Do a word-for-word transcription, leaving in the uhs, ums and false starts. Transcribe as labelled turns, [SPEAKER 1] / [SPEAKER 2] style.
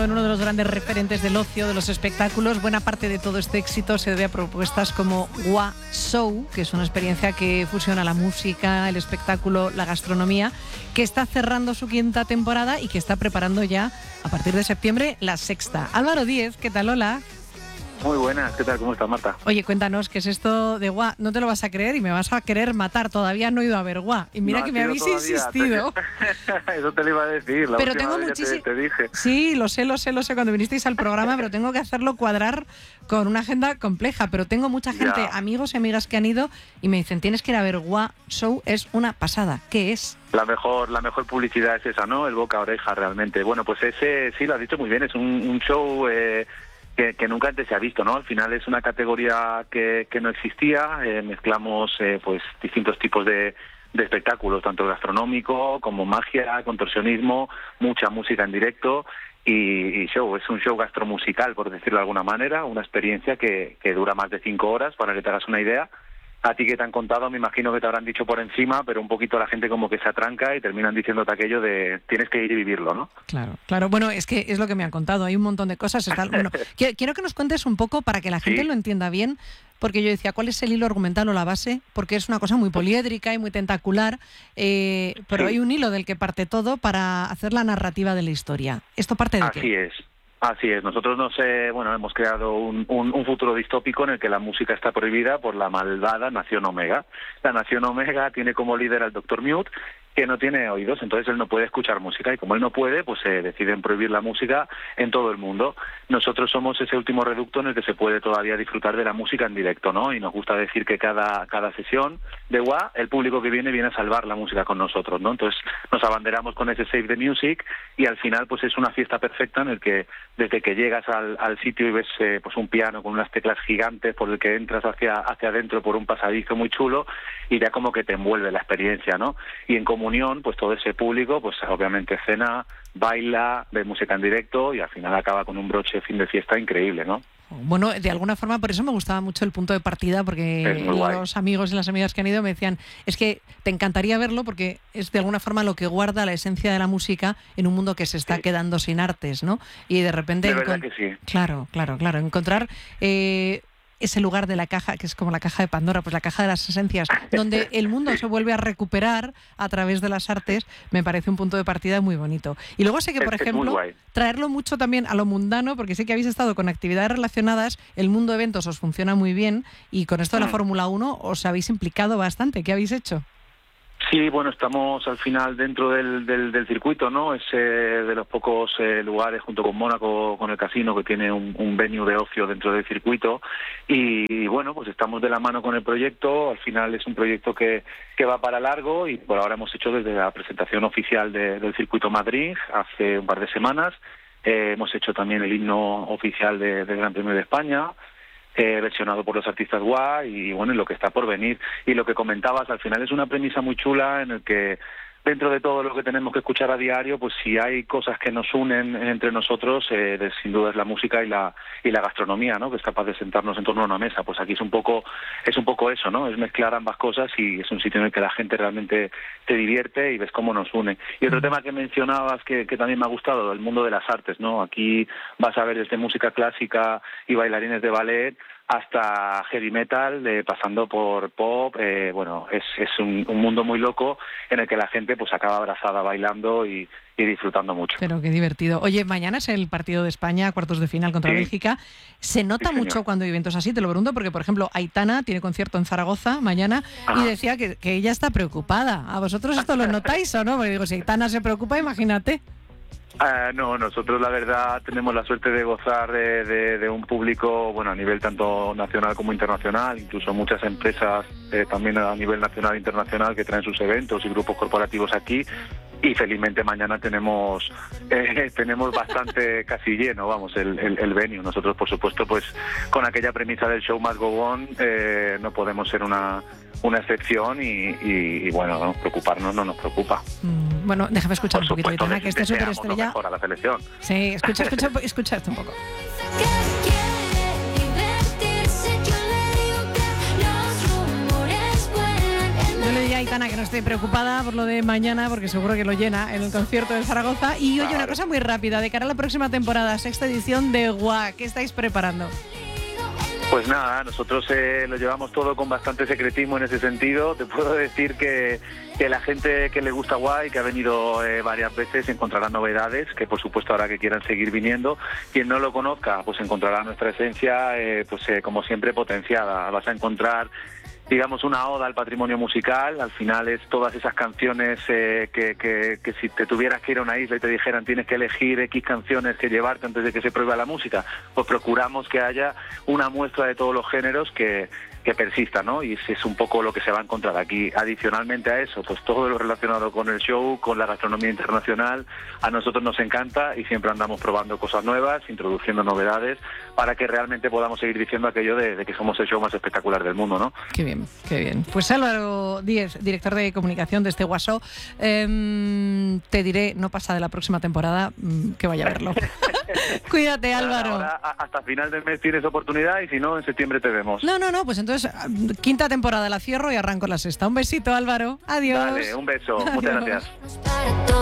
[SPEAKER 1] En uno de los grandes referentes del ocio, de los espectáculos. Buena parte de todo este éxito se debe a propuestas como Gua Show, que es una experiencia que fusiona la música, el espectáculo, la gastronomía, que está cerrando su quinta temporada y que está preparando ya, a partir de septiembre, la sexta. Álvaro Díez, ¿qué tal? Hola.
[SPEAKER 2] Muy buenas, ¿qué tal? ¿Cómo estás, Marta?
[SPEAKER 1] Oye, cuéntanos, ¿qué es esto de Gua? No te lo vas a creer y me vas a querer matar. Todavía no he ido a ver Gua. Y mira no que me habéis todavía
[SPEAKER 2] insistido. Eso te lo iba a decir. La
[SPEAKER 1] pero tengo muchísimo. Te, te dije. Sí, lo sé, lo sé, lo sé cuando vinisteis al programa, pero tengo que hacerlo cuadrar con una agenda compleja. Pero tengo mucha gente, ya. amigos y amigas que han ido y me dicen, tienes que ir a ver Gua Show, es una pasada. ¿Qué es?
[SPEAKER 2] La mejor, la mejor publicidad es esa, ¿no? El boca a oreja, realmente. Bueno, pues ese, sí, lo has dicho muy bien, es un, un show. Eh, Que, que nunca antes se ha visto, ¿no? Al final es una categoría que, que no existía, eh, mezclamos eh, pues distintos tipos de, de espectáculos, tanto gastronómico como magia, contorsionismo, mucha música en directo y, y show. Es un show gastromusical, por decirlo de alguna manera, una experiencia que, que dura más de cinco horas, para que te hagas una idea. A ti que te han contado, me imagino que te habrán dicho por encima, pero un poquito la gente como que se atranca y terminan diciéndote aquello de tienes que ir y vivirlo, ¿no?
[SPEAKER 1] Claro, claro. Bueno, es que es lo que me han contado. Hay un montón de cosas. Está, bueno, quiero que nos cuentes un poco para que la gente ¿Sí? lo entienda bien, porque yo decía, ¿cuál es el hilo argumental o la base? Porque es una cosa muy poliédrica y muy tentacular, eh, pero sí. hay un hilo del que parte todo para hacer la narrativa de la historia. ¿Esto parte de
[SPEAKER 2] Así
[SPEAKER 1] qué?
[SPEAKER 2] Así es. Así es, nosotros nos, eh, bueno, hemos creado un, un, un futuro distópico en el que la música está prohibida por la malvada Nación Omega. La Nación Omega tiene como líder al doctor Mute, que no tiene oídos, entonces él no puede escuchar música, y como él no puede, pues se eh, deciden prohibir la música en todo el mundo. Nosotros somos ese último reducto en el que se puede todavía disfrutar de la música en directo, ¿no? Y nos gusta decir que cada cada sesión de Gua, el público que viene viene a salvar la música con nosotros, ¿no? Entonces nos abanderamos con ese Save the Music y al final pues es una fiesta perfecta en el que desde que llegas al, al sitio y ves eh, pues un piano con unas teclas gigantes por el que entras hacia hacia adentro por un pasadizo muy chulo y ya como que te envuelve la experiencia, ¿no? Y en comunión, pues todo ese público, pues obviamente cena, baila, ve música en directo y al final acaba con un broche de fin de fiesta increíble, ¿no?
[SPEAKER 1] Bueno, de alguna forma, por eso me gustaba mucho el punto de partida, porque los amigos y las amigas que han ido me decían, es que te encantaría verlo porque es de alguna forma lo que guarda la esencia de la música en un mundo que se está sí. quedando sin artes, ¿no? Y de repente...
[SPEAKER 2] De verdad que sí.
[SPEAKER 1] Claro, claro, claro. Encontrar... Eh, ese lugar de la caja, que es como la caja de Pandora, pues la caja de las esencias, donde el mundo se vuelve a recuperar a través de las artes, me parece un punto de partida muy bonito. Y luego sé que, por
[SPEAKER 2] es,
[SPEAKER 1] ejemplo,
[SPEAKER 2] es
[SPEAKER 1] traerlo mucho también a lo mundano, porque sé que habéis estado con actividades relacionadas, el mundo de eventos os funciona muy bien, y con esto de la mm. Fórmula uno os habéis implicado bastante. ¿Qué habéis hecho?
[SPEAKER 2] Sí, bueno, estamos al final dentro del, del, del circuito, ¿no? Es eh, de los pocos eh, lugares, junto con Mónaco, con el casino, que tiene un, un venue de ocio dentro del circuito. Y, y bueno, pues estamos de la mano con el proyecto. Al final es un proyecto que, que va para largo y por ahora hemos hecho desde la presentación oficial de, del circuito Madrid hace un par de semanas. Eh, hemos hecho también el himno oficial de, del Gran Premio de España. Eh, versionado por los artistas Gua y bueno, y lo que está por venir. Y lo que comentabas, al final es una premisa muy chula en el que dentro de todo lo que tenemos que escuchar a diario, pues si hay cosas que nos unen entre nosotros, eh, de, sin duda es la música y la y la gastronomía, ¿no? Que es capaz de sentarnos en torno a una mesa. Pues aquí es un poco es un poco eso, ¿no? Es mezclar ambas cosas y es un sitio en el que la gente realmente se divierte y ves cómo nos une. Y otro tema que mencionabas que, que también me ha gustado, el mundo de las artes, ¿no? Aquí vas a ver desde música clásica y bailarines de ballet hasta heavy metal, eh, pasando por pop, eh, bueno, es, es un, un mundo muy loco en el que la gente pues acaba abrazada bailando y, y disfrutando mucho.
[SPEAKER 1] Pero qué divertido. Oye, mañana es el partido de España, cuartos de final contra sí. Bélgica. ¿Se nota sí, mucho cuando hay eventos así? Te lo pregunto porque, por ejemplo, Aitana tiene concierto en Zaragoza mañana Ajá. y decía que, que ella está preocupada. ¿A vosotros esto lo notáis o no? Porque digo, si Aitana se preocupa, imagínate.
[SPEAKER 2] Uh, no, nosotros la verdad tenemos la suerte de gozar de, de, de un público, bueno, a nivel tanto nacional como internacional, incluso muchas empresas eh, también a nivel nacional e internacional que traen sus eventos y grupos corporativos aquí. Y felizmente mañana tenemos eh, tenemos bastante casi lleno, vamos, el, el, el venue. Nosotros, por supuesto, pues con aquella premisa del show must go on, eh, no podemos ser una una excepción y, y, y bueno, no, preocuparnos no nos preocupa.
[SPEAKER 1] Mm, bueno, déjame escuchar por un poquito, Aitana, que este superestrella...
[SPEAKER 2] mejor a la selección.
[SPEAKER 1] Sí, escucha, escucha, escucha esto un poco. Yo le diría a Aitana que no esté preocupada por lo de mañana, porque seguro que lo llena en el concierto de Zaragoza. Y oye, una cosa muy rápida, de cara a la próxima temporada, sexta edición de Gua, ¿qué estáis preparando?
[SPEAKER 2] Pues nada, nosotros eh, lo llevamos todo con bastante secretismo en ese sentido. Te puedo decir que, que la gente que le gusta Gua y que ha venido eh, varias veces encontrará novedades, que por supuesto ahora que quieran seguir viniendo. Quien no lo conozca, pues encontrará nuestra esencia, eh, pues eh, como siempre, potenciada. Vas a encontrar, digamos, una oda al patrimonio musical. Al final es todas esas canciones eh, que, que, que si te tuvieras que ir a una isla y te dijeran tienes que elegir X canciones que llevarte antes de que se prohíba la música, pues procuramos que haya una muestra de todos los géneros que, que persista, ¿no? Y es un poco lo que se va a encontrar aquí. Adicionalmente a eso, pues todo lo relacionado con el show, con la gastronomía internacional, a nosotros nos encanta y siempre andamos probando cosas nuevas, introduciendo novedades, para que realmente podamos seguir diciendo aquello de, de que somos el show más espectacular del mundo, ¿no?
[SPEAKER 1] Qué bien, qué bien. Pues Álvaro Díez, director de comunicación de este Gua Show, eh, te diré, no pasa de la próxima temporada, que vaya a verlo. Cuídate, Álvaro.
[SPEAKER 2] Ahora, hasta final del mes tienes oportunidad y si no, en septiembre te vemos.
[SPEAKER 1] No, no, no, pues entonces quinta temporada la cierro y arranco la sexta. Un besito, Álvaro. Adiós.
[SPEAKER 2] Dale, un beso. Adiós. Muchas gracias.